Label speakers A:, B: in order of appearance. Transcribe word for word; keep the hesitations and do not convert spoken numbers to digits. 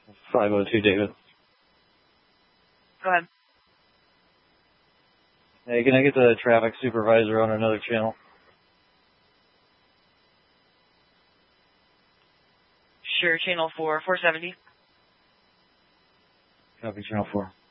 A: five oh two, David.
B: Go ahead.
A: Hey, can I get the traffic supervisor on another channel?
B: Sure, channel four, four seventy.
A: Copy, channel four.